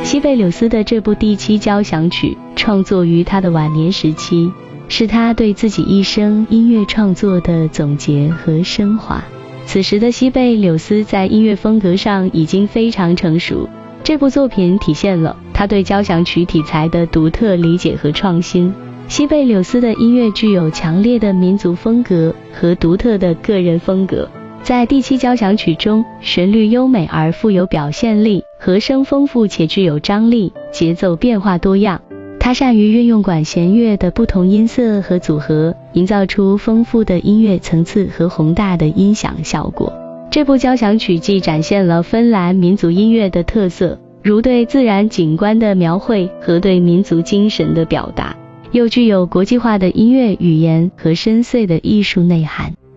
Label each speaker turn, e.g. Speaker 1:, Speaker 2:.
Speaker 1: 西贝柳斯的这部第7交响曲创作于他的晚年时期，是他对自己一生音乐创作的总结和升华。此时的西贝柳斯在音乐风格上已经非常成熟，这部作品体现了他对交响曲题材的独特理解和创新。西贝柳斯的音乐具有强烈的民族风格和独特的个人风格。在第7交响曲中，旋律优美而富有表现力，和声丰富且具有张力，节奏变化多样。他善于运用管弦乐的不同音色和组合，营造出丰富的音乐层次和宏大的音响效果。这部交响曲既展现了芬兰民族音乐的特色，如对自然景观的描绘和对民族精神的表达，又具有国际化的音乐语言和深邃的艺术内涵。